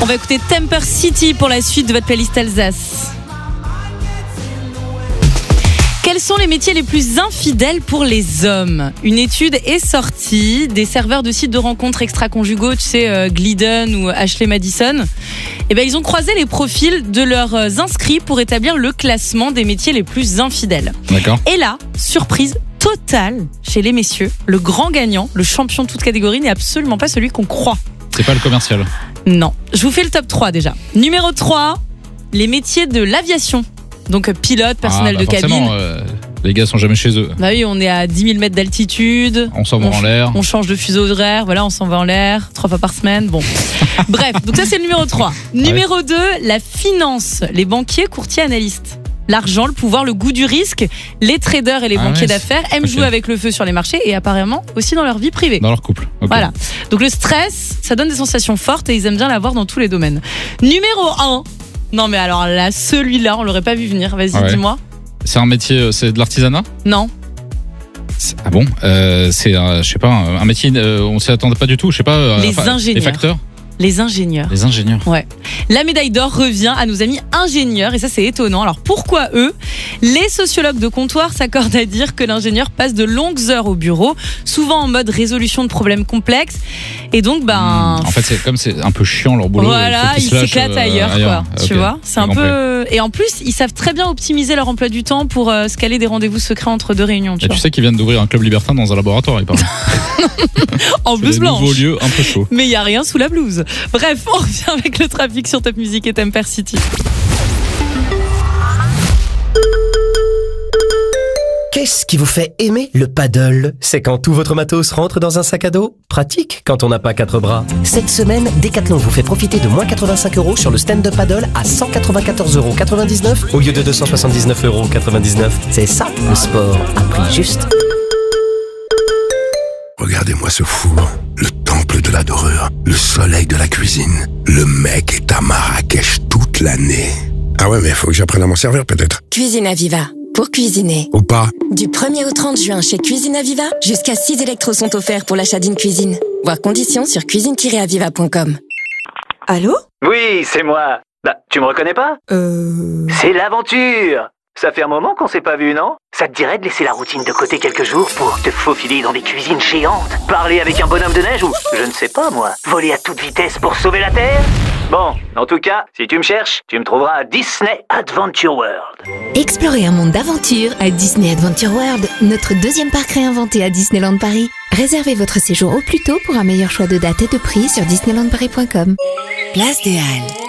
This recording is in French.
On va écouter Temper City pour la suite de votre playlist Alsace. Quels sont les métiers les plus infidèles pour les hommes ? Une étude est sortie des serveurs de sites de rencontres extra-conjugaux, tu sais, Glidden ou Ashley Madison. Et ben, ils ont croisé les profils de leurs inscrits pour établir le classement des métiers les plus infidèles. D'accord. Et là, surprise totale chez les messieurs, le grand gagnant, le champion de toute catégorie n'est absolument pas celui qu'on croit. C'est pas le commercial. Non. Je vous fais le top 3 déjà. Numéro 3, les métiers de l'aviation. Donc pilote, personnel de cabine. Les gars sont jamais chez eux. Bah oui, on est à 10 000 mètres d'altitude. On s'en va en l'air. On change de fuseau horaire. Voilà, on s'en va en l'air 3 fois par semaine. Bon. Bref, donc ça c'est le numéro 3. Numéro 2, la finance. Les banquiers, courtiers, analystes. L'argent, le pouvoir, le goût du risque. Les traders et les banquiers d'affaires aiment jouer avec le feu sur les marchés et apparemment aussi dans leur vie privée. Dans leur couple. Okay. Voilà. Donc le stress, ça donne des sensations fortes et ils aiment bien l'avoir dans tous les domaines. Numéro 1. Non mais alors là, celui-là, on l'aurait pas vu venir. Vas-y, dis-moi. C'est un métier, c'est de l'artisanat ? Non. Ah bon c'est, je sais pas, un métier, on s'y attendait pas du tout, je sais pas. Les ingénieurs. Les facteurs ? Les ingénieurs. Les ingénieurs. Ouais. La médaille d'or revient à nos amis ingénieurs et ça c'est étonnant. Alors pourquoi eux ? Les sociologues de comptoir s'accordent à dire que l'ingénieur passe de longues heures au bureau, souvent en mode résolution de problèmes complexes et donc en fait c'est un peu chiant leur boulot. Voilà, ils s'éclatent ailleurs quoi. Okay. Tu vois, c'est un peu et en plus ils savent très bien optimiser leur emploi du temps pour se caler des rendez-vous secrets entre deux réunions. Tu sais qu'ils viennent d'ouvrir un club libertin dans un laboratoire, il paraît. En blouse blanche. Nouveau lieu un peu chaud. Mais il y a rien sous la blouse. Bref, on revient avec le trafic sur Top Music et Temper City. Qu'est-ce qui vous fait aimer le paddle ? C'est quand tout votre matos rentre dans un sac à dos ? Pratique quand on n'a pas 4 bras. Cette semaine, Decathlon vous fait profiter de moins 85 € sur le stand-up paddle à 194,99 € au lieu de 279,99 €. C'est ça, le sport à prix juste. Regardez-moi ce four, le temple de la dorure, le soleil de la cuisine. Le mec est à Marrakech toute l'année. Ah ouais, mais faut que j'apprenne à m'en servir peut-être. Cuisine Aviva. Pour cuisiner. Ou pas. Du 1er au 30 juin chez Cuisine Aviva, jusqu'à 6 électros sont offerts pour l'achat d'une cuisine. Voir conditions sur cuisine-aviva.com. Allô ? Oui, c'est moi. Bah, tu me reconnais pas ? C'est l'aventure. Ça fait un moment qu'on s'est pas vu, non ? Ça te dirait de laisser la routine de côté quelques jours pour te faufiler dans des cuisines géantes, parler avec un bonhomme de neige ou, je ne sais pas moi, voler à toute vitesse pour sauver la Terre ? Bon, en tout cas, si tu me cherches, tu me trouveras à Disney Adventure World. Explorez un monde d'aventure à Disney Adventure World, notre deuxième parc réinventé à Disneyland Paris. Réservez votre séjour au plus tôt pour un meilleur choix de date et de prix sur disneylandparis.com. Place des Halles.